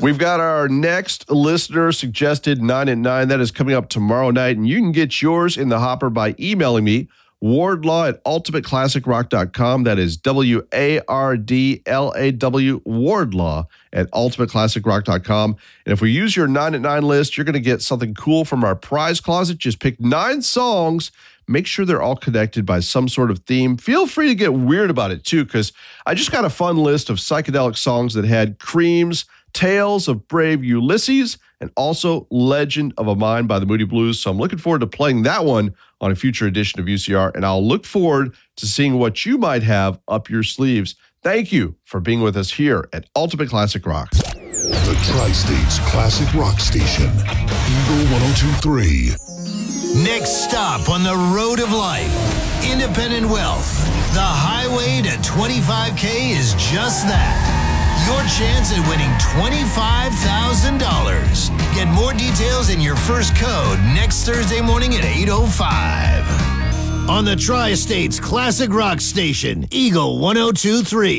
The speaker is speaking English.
We've got our next listener suggested 9 at 9. That is coming up tomorrow night, and you can get yours in the hopper by emailing me, wardlaw@ultimateclassicrock.com. That is WARDLAW, Wardlaw at ultimateclassicrock.com. And if we use your 9 at 9 list, you're going to get something cool from our prize closet. Just pick 9 songs. Make sure they're all connected by some sort of theme. Feel free to get weird about it, too, because I just got a fun list of psychedelic songs that had Cream's Tales of Brave Ulysses and also Legend of a Mind by the Moody Blues. So I'm looking forward to playing that one on a future edition of UCR, and I'll look forward to seeing what you might have up your sleeves. Thank you for being with us here at Ultimate Classic Rock. The Tri-States Classic Rock Station, Eagle 102.3. Next stop on the road of life, independent wealth. The highway to $25K is just that. Your chance at winning $25,000. Get more details in your first code next Thursday morning at 8:05. On the Tri-States Classic Rock Station, Eagle 102.3.